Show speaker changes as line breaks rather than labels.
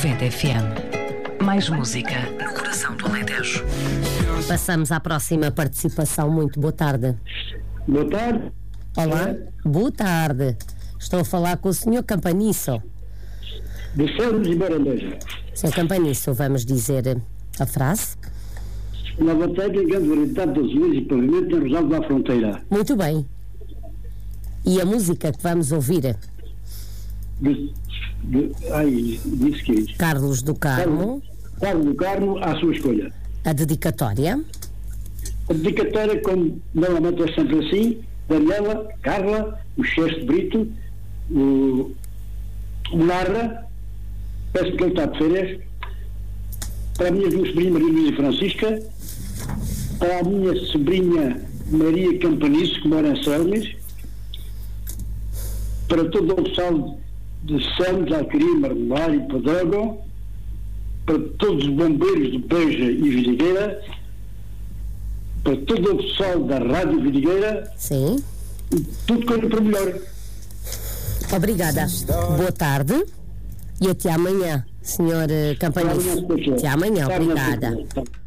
90 FM. Mais música no coração do Alentejo.
Passamos à próxima participação. Muito boa tarde.
Boa tarde.
Olá, boa tarde. Estou a falar com o Sr. Campaniço.
De Santos e Barandeja.
Sr. Campaniço, vamos dizer a frase?
Nova técnica de variedade das luzes e pavimento em Rosal da Fronteira.
Muito bem. E a música que vamos ouvir?
Disse que é
Carlos do Carmo.
Carlos do Carmo, à sua escolha.
A dedicatória?
A dedicatória, como normalmente é sempre assim, Daniela, Carla, o Chesto Brito, o Narra, peço que ele está de férias, para a minha sobrinha Maria Luísa Francisca, para a minha sobrinha Maria Campaniço, que mora em Selmes, para todo o pessoal de Santos, Alqueria, Marmelar e Pedrógão, para todos os bombeiros de Beja e Vidigueira, para todo o pessoal da Rádio Vidigueira.
Sim.
E tudo coisa para melhor.
Obrigada. Boa tarde e até amanhã, Sr. Campaniço. Até amanhã, obrigada.